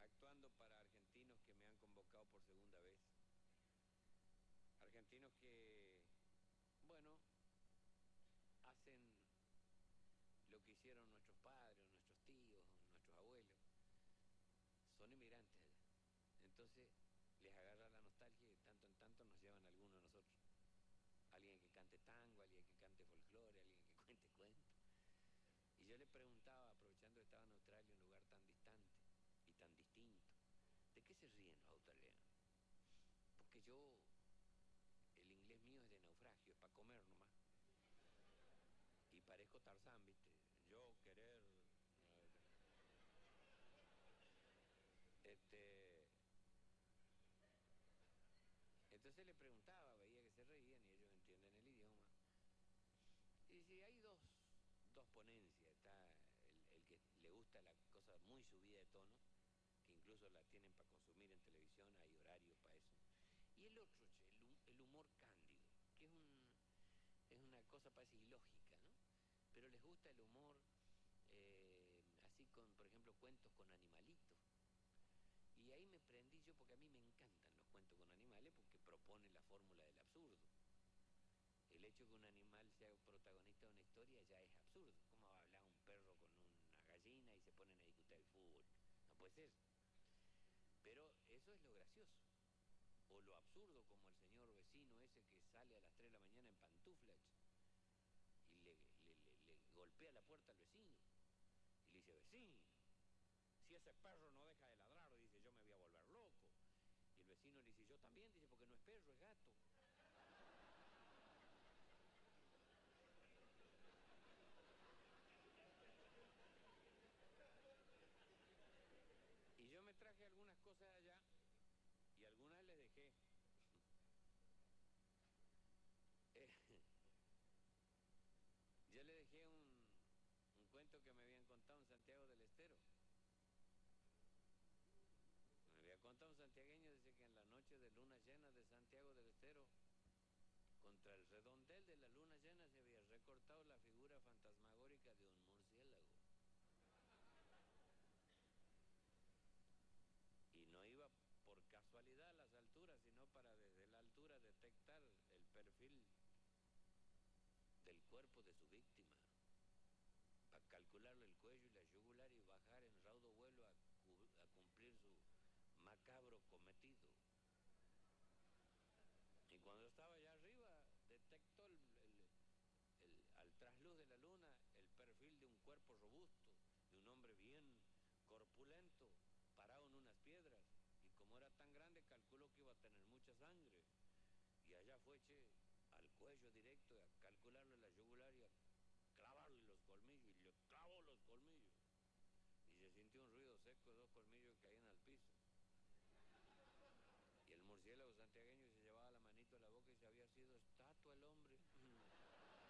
actuando para argentinos que me han convocado por segunda vez. Argentinos que, bueno, hacen lo que hicieron nuestros padres, nuestros tíos, nuestros abuelos. Son inmigrantes allá. Entonces les agarra la nostalgia y de tanto en tanto nos llevan a algunos de nosotros. Alguien que cante tango, alguien que cante folclore, alguien que cuente cuentos. Y yo le preguntaba, aprovechando que estaba en Australia, un lugar tan distante y tan distinto, ¿de qué se ríen los australianos? Porque yo, el inglés mío es de naufragio, es para comer nomás. Y parezco Tarzán, ¿viste? Yo querer... Entonces le preguntaba, veía que se reían y ellos entienden el idioma. Y si hay dos ponencias, está el que le gusta la cosa muy subida de tono, que incluso la tienen para consumir en televisión, hay horarios para eso. Y el otro, el humor cándido, que es una cosa parece ilógica, ¿no? Pero les gusta el humor, así con, por ejemplo, cuentos con animalitos. Y ahí me prendí yo, porque a mí me encantan los cuentos con animales, porque proponen la fórmula del absurdo. El hecho que un animal sea protagonista de una historia ya es absurdo. ¿Cómo va a hablar un perro con una gallina y se ponen a discutir el fútbol? No puede ser. Pero eso es lo gracioso. O lo absurdo, como el señor vecino ese que sale a las 3 de la mañana en pantuflas y le golpea la puerta al vecino. Y le dice, vecino, si ese perro no deja de ladrar, dice, yo me voy a volver loco. Y el vecino le dice, yo también, dice, porque no es perro, es gato. Y yo me traje algunas cosas allá y algunas les dejé. Yo le dejé un cuento que me habían contado en Santiago del Estero. Me había contado un santiagueño, dice que en la noche de luna llena de Santiago del Estero, contra el redondel de la luna llena se había recortado la figura fantasmagórica de un murciélago. Y no iba por casualidad a las alturas, sino para desde la altura detectar el perfil del cuerpo de su víctima, para calcularle el cuello y la yugular y bajar en raudo vuelo a cumplir su macabro cometido. Y cuando estaba allá arriba, detectó al trasluz de la luna el perfil de un cuerpo robusto, de un hombre bien corpulento, parado en unas piedras. Y como era tan grande, calculó que iba a tener mucha sangre. Y allá fue, al cuello directo, a calcularle la yugular y a clavarle los colmillos. Y le clavó los colmillos. Y se sintió un ruido seco de 2 colmillos que caían